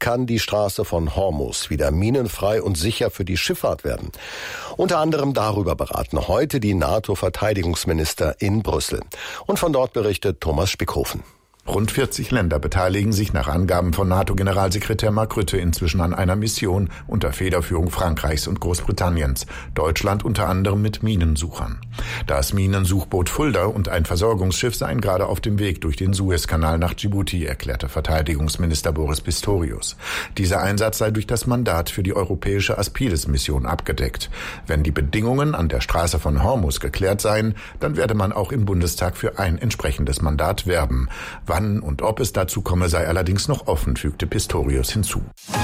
kann die Straße von Hormuz wieder minenfrei und sicher für die Schifffahrt werden? Unter anderem darüber beraten heute die NATO-Verteidigungsminister in Brüssel. Und von dort berichtet Thomas Spickhofen. Rund 40 Länder beteiligen sich nach Angaben von NATO-Generalsekretär Mark Rutte inzwischen an einer Mission unter Federführung Frankreichs und Großbritanniens. Deutschland unter anderem mit Minensuchern. Das Minensuchboot Fulda und ein Versorgungsschiff seien gerade auf dem Weg durch den Suezkanal nach Djibouti, erklärte Verteidigungsminister Boris Pistorius. Dieser Einsatz sei durch das Mandat für die europäische Aspides-Mission abgedeckt. Wenn die Bedingungen an der Straße von Hormuz geklärt seien, dann werde man auch im Bundestag für ein entsprechendes Mandat werben. Wann und ob es dazu komme, sei allerdings noch offen, fügte Pistorius hinzu.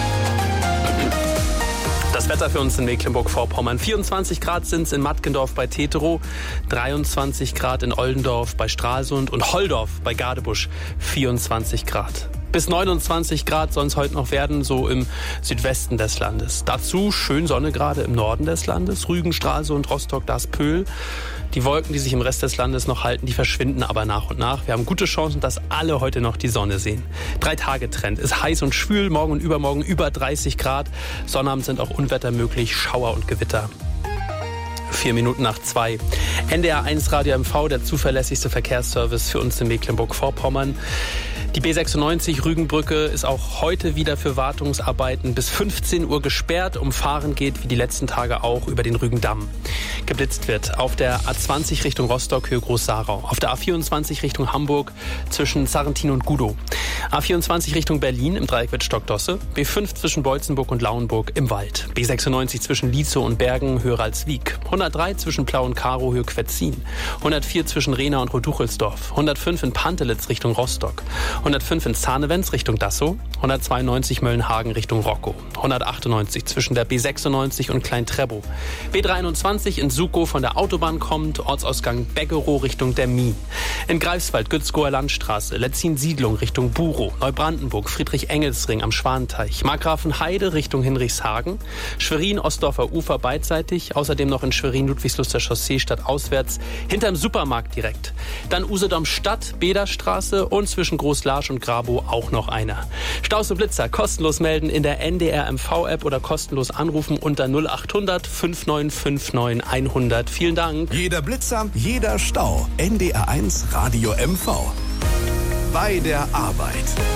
Das Wetter für uns in Mecklenburg-Vorpommern. 24 Grad sind es in Mattgendorf bei Teterow, 23 Grad in Oldendorf bei Stralsund und Holdorf bei Gadebusch 24 Grad. Bis 29 Grad sollen es heute noch werden, so im Südwesten des Landes. Dazu schön Sonne gerade im Norden des Landes, Rügen, Stralsund, Rostock, Daspöhl. Die Wolken, die sich im Rest des Landes noch halten, die verschwinden aber nach und nach. Wir haben gute Chancen, dass alle heute noch die Sonne sehen. 3-Tage-Trend ist heiß und schwül, morgen und übermorgen über 30 Grad. Sonnabend sind auch Unwetter möglich, Schauer und Gewitter. 4 Minuten nach 2. NDR 1 Radio MV, der zuverlässigste Verkehrsservice für uns in Mecklenburg-Vorpommern. Die B96 Rügenbrücke ist auch heute wieder für Wartungsarbeiten bis 15 Uhr gesperrt. Umfahren geht wie die letzten Tage auch über den Rügendamm. Geblitzt wird auf der A20 Richtung Rostock, Höhe Groß-Sarau. Auf der A24 Richtung Hamburg zwischen Sarrentin und Gudow. A24 Richtung Berlin im Dreieck wird Stockdosse. B5 zwischen Beutzenburg und Lauenburg im Wald. B96 zwischen Lietzow und Bergen, Höhe Ralswiek. 103 zwischen Plau und Karow, Höhe Quetzin. 104 zwischen Rehna und Rotuchelsdorf. 105 in Pantelitz Richtung Rostock. 105 in Zahnewentz Richtung Dassow, 192 Möllenhagen Richtung Rockow, 198 zwischen der B96 und Klein-Trebow, B23 in Sukow von der Autobahn kommt, Ortsausgang Beggerow Richtung der Mie. In Greifswald, Gützkower Landstraße, Letzin-Siedlung Richtung Burow, Neubrandenburg, Friedrich-Engels-Ring am Schwanteich, Markgrafenheide Richtung Hinrichshagen, Schwerin, Ostdorfer Ufer beidseitig, außerdem noch in Schwerin, Ludwigsluster Chaussee stadtauswärts, hinterm Supermarkt direkt. Dann Usedom Stadt, Bederstraße und zwischen Großlarsch und Grabow auch noch einer. Staus und Blitzer kostenlos melden in der NDR MV-App oder kostenlos anrufen unter 0800 5959 100. Vielen Dank. Jeder Blitzer, jeder Stau. NDR 1 Radio MV. Bei der Arbeit.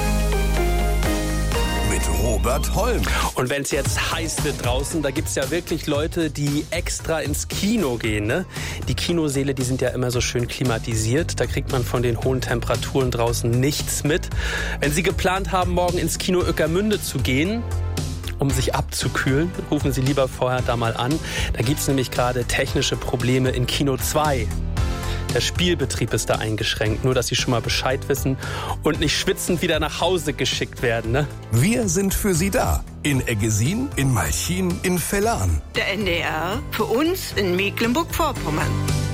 Mit Robert Holm. Und wenn es jetzt heiß wird draußen, da gibt es ja wirklich Leute, die extra ins Kino gehen. Ne? Die Kinosäle, die sind ja immer so schön klimatisiert. Da kriegt man von den hohen Temperaturen draußen nichts mit. Wenn Sie geplant haben, morgen ins Kino Ueckermünde zu gehen, um sich abzukühlen, rufen Sie lieber vorher da mal an. Da gibt es nämlich gerade technische Probleme in Kino 2. Der Spielbetrieb ist da eingeschränkt, nur dass Sie schon mal Bescheid wissen und nicht schwitzend wieder nach Hause geschickt werden. Ne? Wir sind für Sie da. In Eggesin, in Malchin, in Vellan. Der NDR für uns in Mecklenburg-Vorpommern.